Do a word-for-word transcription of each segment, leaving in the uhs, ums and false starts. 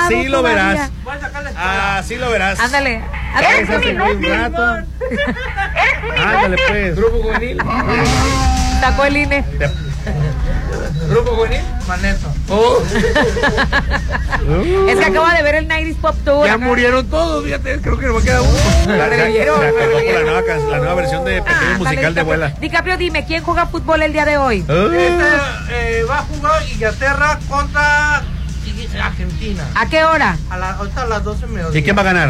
Así lo todavía. verás. Así lo verás. Ándale. Eres un inútil. Ándale, pues. Grupo juvenil. Sacó el I N E. Grupo juvenil. Magneto. Oh. Es que acabo de ver el nineties Pop Tour. Ya acá. murieron todos, fíjate, creo que no me queda uno. La, la, se acabó la nueva, can- la nueva versión de Pequeño Ah, Musical dale, de Abuela. DiCaprio, dime, ¿quién juega fútbol el día de hoy? Uh. Este, eh, va a jugar Inglaterra contra Argentina. ¿A qué hora? A la, ahorita a las doce menos. ¿Y quién va a ganar?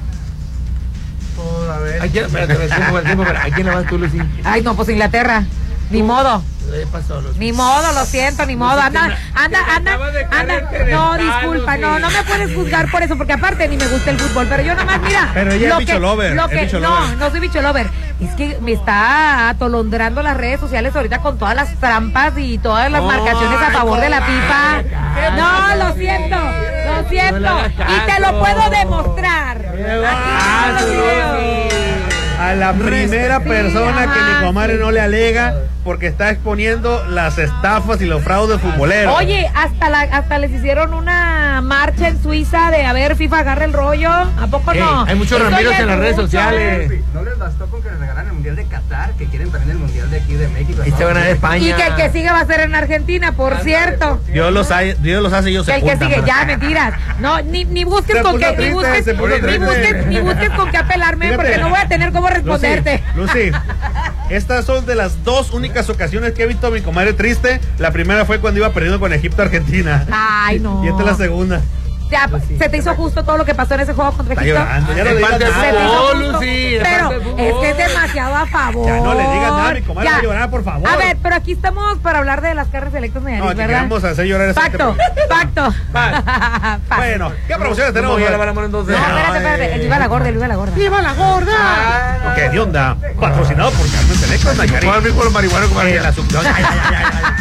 Por, a ver. ¿A quién, espérate, espérate, tiempo, tiempo, espérate. ¿A quién le vas tú, Lucy? Ay, no, pues Inglaterra. Ni modo. ¿Qué pasó, Lucy? Ni modo, lo siento, ni modo. Anda, anda, anda, anda. No, disculpa, no, no me puedes juzgar por eso, porque aparte ni me gusta el fútbol, pero yo nada más, mira. Pero ella es lo bicho que- lover, lo es que- bicho no, lover. no soy bicho lover. Es que me está atolondrando las redes sociales ahorita con todas las trampas y todas las marcaciones a favor de la FIFA. No, lo siento, lo siento. Y te lo puedo demostrar. Aquí están los videos. A la primera Sí, persona que ajá, mi comadre sí. no le alega porque está exponiendo las estafas y los fraudes futboleros. Oye, hasta la, hasta les hicieron una marcha en Suiza de a ver, FIFA agarra el rollo. ¿A poco Ey, no? hay muchos Esto Ramiros ya en las es redes mucho, sociales. ¿eh? No les bastó con que les regalan el mundial de Qatar, que quieren también el mundial de aquí de México. Ahí se van a ver España. Y que el que sigue va a ser en Argentina, por cierto. Dios los, hay- Dios los hace y ellos Que se el que juntan. sigue, ¿verdad? ya, mentiras. No, ni, ni busques Se con puso qué, ni triste, busques, se puso ni triste. busques, ni busques con qué apelarme, Fíjate. porque no voy a tener cómo responderte. Lucy, Lucy, estas son de las dos únicas ocasiones que he visto a mi comadre triste. La primera fue cuando iba perdiendo con Egipto Argentina. Ay, no. Y esta es la segunda. Ya, se te hizo justo todo lo que pasó en ese juego contra Está Egipto. llorando, ya no le Es digas parte del Se te nada. hizo fútbol, justo. Lucy, es Pero parte del fútbol. es que es demasiado a favor. Ya no le digas nada a mi comadre, Ya. va a llorar, por favor. A ver, pero aquí estamos para hablar de las carnes electas No, Nayarit, aquí ¿verdad? queremos hacer llorar a esa gente. Pacto, pacto. Pacto. Bueno, ¿qué promociones tenemos? ¿Cómo ya la van a poner entonces? No, espérate, espérate. El viva la gorda, el viva la gorda. ¡Viva la gorda! Ok, de onda. Patrocinado por Carmen Selectos Nayarit. ¿Cuál es el marihuano como Eh, la sub- Ay, ay, ay,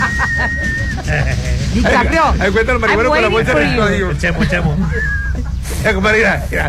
ay, DiCaprio. Ahí cuenta el marihuano I'm con la waiting bolsa for de you. código. ay. Chemo, chemo. Ya, compadre, mira, mira.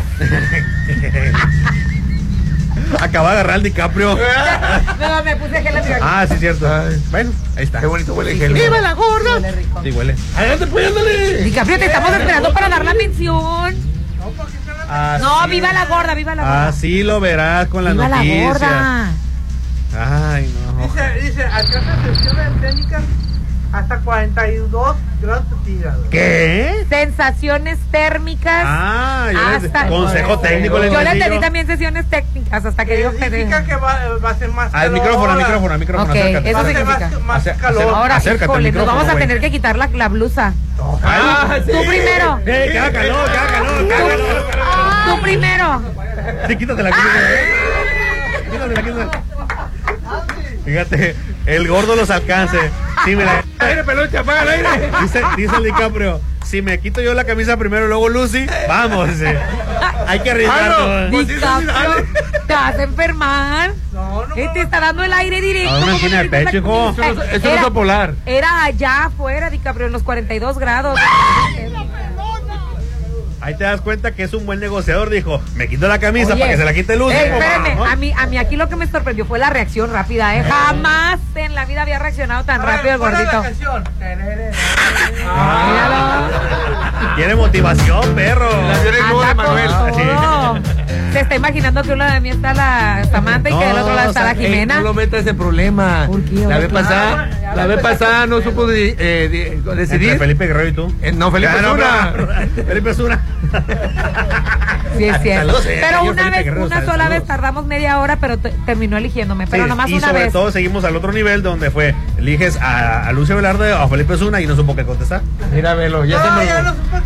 Acaba de agarrar al DiCaprio. No, me puse gel antibacterial. Ah, sí, cierto. Bueno, ahí está. Qué bonito huele el gel. ¡Viva la gorda! Huele rico. Sí, huele. Adelante, pues, ándale. DiCaprio, te estamos esperando para dar la mención. Así- No, viva la gorda, viva la gorda. Así lo verás con las Viva la noticias. gorda. Ay, no. Dice, dice, alcanza sesiones técnicas hasta cuarenta y dos grados centígrados. ¿Qué? Sensaciones térmicas. Ah, yo les- Hasta- consejo técnico. les Yo le decía entendí yo. también sesiones técnicas hasta que dijo que... Significa que va, va a ser más Al calor. micrófono, al micrófono, al micrófono. Ok, acércate. eso Va a ser significa. más, más Acer- calor. acer- Ahora, acércate al híjole, nos micrófono, vamos a güey. tener que quitar la, la blusa. Ah, sí. Tú primero. ¡Eh, que haga calor, que haga calor, que haga calor! Tú primero. Sí, quítatela, quítatela. Quítatela, quítatela. Fíjate, el gordo los alcance. Sí, mira. Aire, peluche, apaga el aire. Dice, dice el DiCaprio, si me quito yo la camisa primero y luego Lucy, vamos, dice. Hay que arriesgar. Ah, no. Pues sí, DiCaprio, dale. te vas a enfermar. No, no. Eh, te está dando el aire directo. A una ¿cómo angina te de quitas la pecho, hijo. camisa? Esto no es- esto no Era- es polar. Era allá afuera, DiCaprio, en los cuarenta y dos grados. Ahí te das cuenta que es un buen negociador, dijo, me quito la camisa Oye, para que se la quite Lucy. ey, pues, espérame, vamos. a mí, a mí aquí lo que me sorprendió fue la reacción rápida, ¿eh? Jamás en la vida había reaccionado tan rápido el gordito. Ah, Tiene motivación, perro. La dio el nuevo de Anda con Manuel. todo. Se está imaginando que uno de mí está la Samantha y que del No, otro lado está la o sea, Ey, Jimena. no lo metas en problema. ¿Por qué? La vez Ahora, pasada, la vez pasada no supo de- eh, de- Entre decidir. Felipe Guerrero y tú. Eh, no, Felipe Ya, no, Zuna. pero- Felipe Zuna. Sí, es cierto. Saludos, eh, Pero señor una Felipe vez, Guerrero, una saludos. sola vez tardamos media hora, pero te- terminó eligiéndome. Pero Sí, nomás y una sobre vez. todo seguimos al otro nivel donde fue, eliges a, a Lucio Velarde o a Felipe Zuna y no supo qué contestar. Mira, velo, ya se me ya no supe.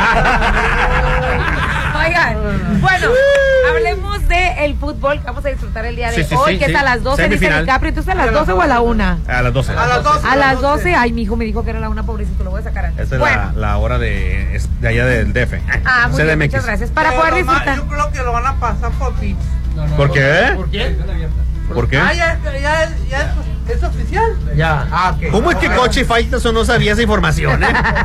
Ya. Oigan, bueno, hablemos de el fútbol que vamos a disfrutar el día de Sí, sí, hoy, sí, que sí. es a las doce, dice Semifinal. DiCaprio. Entonces, ¿a las doce o a la una? A las doce. A las doce. A las doce. Ay, mi hijo me dijo que era la una, pobrecito, lo voy a sacar antes. Esa es Bueno, la, la hora de, es de allá del D F. ah, muy bien, C D M X. muchas gracias. Para Pero poder nomás, disfrutar. Yo creo que lo van a pasar por pitch. ¿Por qué? ¿Por qué? ¿Por qué? Ah, ya, ya, ya es, es oficial. Ya. Ah, ok. ¿Cómo es que Coche Faitelson no sabía esa información, eh?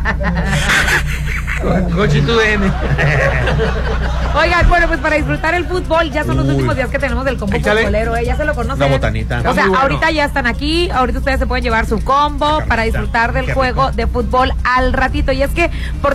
Coche tu D M. Oigan, bueno, pues para disfrutar el fútbol, ya son los Uy. últimos días que tenemos del combo Échale. futbolero, ¿eh? Ya se lo conocen. Una botanita. O Está sea, muy bueno. ahorita ya están aquí, ahorita ustedes se pueden llevar su combo Qué para rico. disfrutar del Qué juego rico. de fútbol al ratito. Y es que por